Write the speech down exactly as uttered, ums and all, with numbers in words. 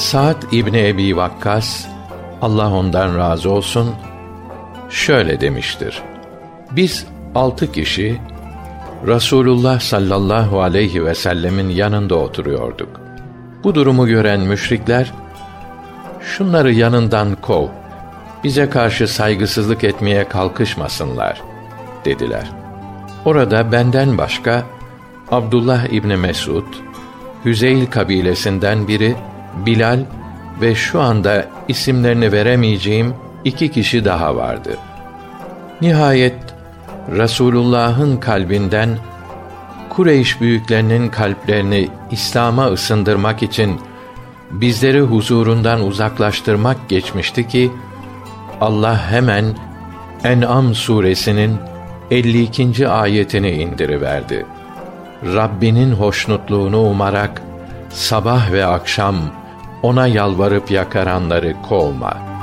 Sa'd İbni Ebi Vakkas, Allah ondan razı olsun, şöyle demiştir: Biz altı kişi Rasulullah sallallahu aleyhi ve sellemin yanında oturuyorduk. Bu durumu gören müşrikler, şunları yanından kov, bize karşı saygısızlık etmeye kalkışmasınlar dediler. Orada benden başka Abdullah İbni Mesud, Hüzeyl kabilesinden biri Bilal ve şu anda isimlerini veremeyeceğim iki kişi daha vardı. Nihayet Resulullah'ın kalbinden Kureyş büyüklerinin kalplerini İslam'a ısındırmak için bizleri huzurundan uzaklaştırmak geçmişti ki Allah hemen En'am suresinin elli ikinci ayetini indiriverdi. Rabbinin hoşnutluğunu umarak sabah ve akşam ona yalvarıp yakaranları kovma.